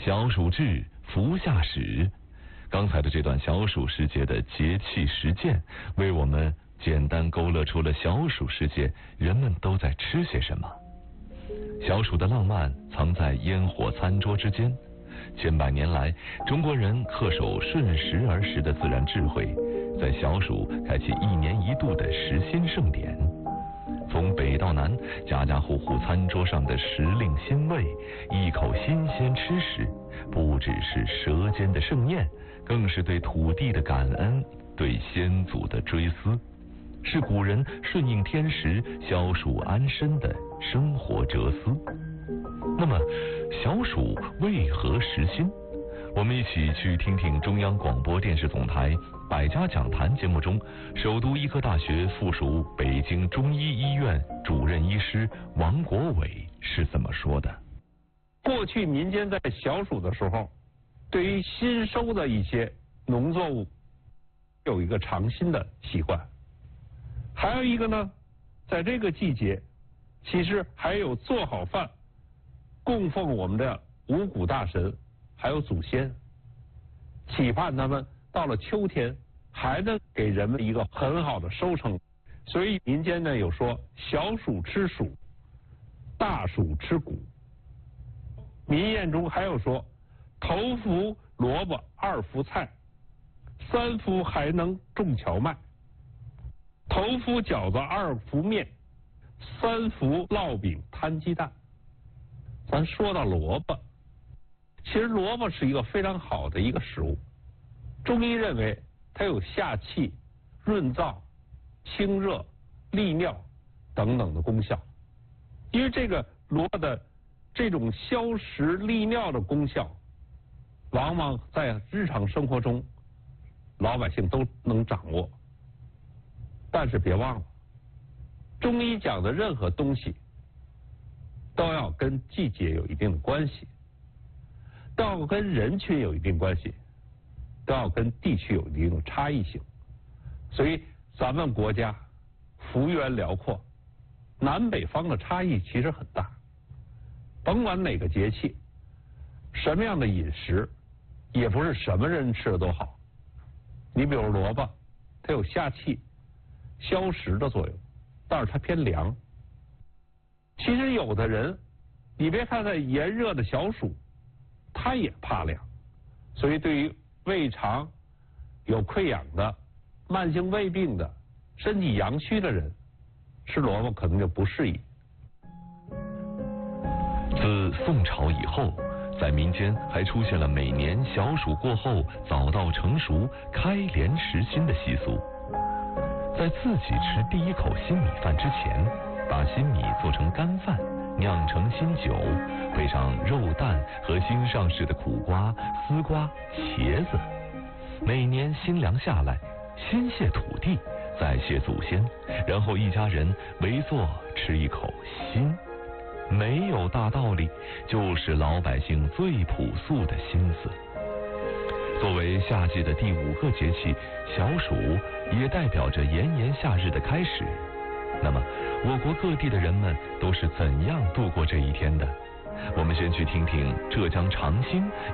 小暑至，伏夏始。刚才的这段小暑时节的节气实践，为我们简单勾勒出了小暑时节人们都在吃些什么。小暑的浪漫藏在烟火餐桌之间，千百年来，中国人恪守顺时而食的自然智慧，在小暑开启1年1度的食新盛典。从北到南，家家户户餐桌上的时令新味，一口新鲜吃食，不只是舌尖的盛宴，更是对土地的感恩，对先祖的追思，是古人顺应天时、消暑安身的生活哲思。那么，小暑为何食新？我们一起去听听中央广播电视总台百家讲坛节目中，首都医科大学附属北京中医医院主任医师王国伟是怎么说的。 过去民间在小暑的时候，对于新收的一些农作物有一个尝新的习惯，还有一个呢，在这个季节其实还有做好饭供奉我们的五谷大神还有祖先，期盼他们到了秋天还能给人们一个很好的收成。所以民间呢有说小暑吃黍，大暑吃谷。民谚中还有说头伏萝卜2伏菜，3伏还能种荞麦，头伏饺子2伏面，3伏烙饼摊鸡蛋。咱说到萝卜，其实萝卜是一个非常好的一个食物，中医认为它有下气、润燥、清热、利尿等等的功效。因为这个萝卜的这种消食利尿的功效，往往在日常生活中老百姓都能掌握。但是别忘了，中医讲的任何东西都要跟季节有一定的关系，都要跟人群有一定关系，都要跟地区有一定的差异性。所以咱们国家幅员辽阔，南北方的差异其实很大。甭管哪个节气，什么样的饮食，也不是什么人吃的都好。你比如萝卜，它有下气、消食的作用，但是它偏凉。其实有的人，你别看在炎热的小暑，他也怕凉，所以对于胃肠有溃疡的、慢性胃病的、身体阳虚的人，吃萝卜可能就不适宜。 自宋朝以后，在民间还出现了每年小暑过后早稻成熟、开镰食新的习俗。在自己吃第一口新米饭之前，把新米做成干饭，酿成新酒，配上肉蛋和新上市的苦瓜、丝瓜、茄子。每年新粮下来，先谢土地，再谢祖先，然后一家人围坐吃一口新。没有大道理，就是老百姓最朴素的心思。作为夏季的第5个节气，小暑也代表着炎炎夏日的开始。那么，我国各地的人们都是怎样度过这一天的？我们先去听听浙江长兴